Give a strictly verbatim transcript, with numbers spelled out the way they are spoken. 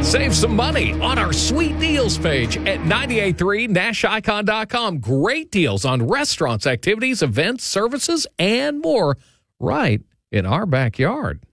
Save some money on our sweet deals page at nine eight three Nash Icon dot com. Great deals on restaurants, activities, events, services, and more right in our backyard.